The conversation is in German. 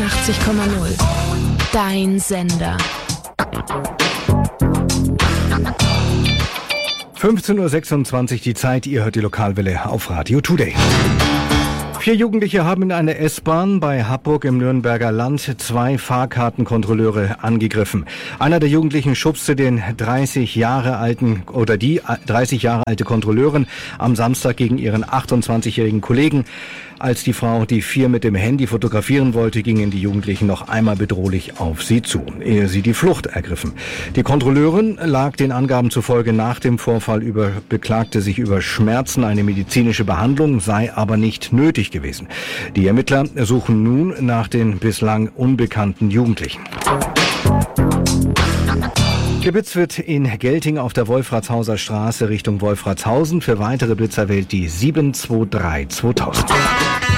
88,0. Dein Sender. 15.26 Uhr die Zeit, ihr hört die Lokalwelle auf Radio Today. 4 Jugendliche haben in einer S-Bahn bei Happurg im Nürnberger Land 2 Fahrkartenkontrolleure angegriffen. Einer der Jugendlichen schubste die 30 Jahre alte Kontrolleurin am Samstag gegen ihren 28-jährigen Kollegen. Als die Frau die 4 mit dem Handy fotografieren wollte, gingen die Jugendlichen noch einmal bedrohlich auf sie zu, ehe sie die Flucht ergriffen. Die Kontrolleurin lag den Angaben zufolge nach dem Vorfall beklagte sich über Schmerzen. Eine medizinische Behandlung sei aber nicht nötig gewesen. Die Ermittler suchen nun nach den bislang unbekannten Jugendlichen. Geblitzt wird in Gelting auf der Wolfratshauser Straße Richtung Wolfratshausen. Für weitere Blitzer wählt die 723 2000.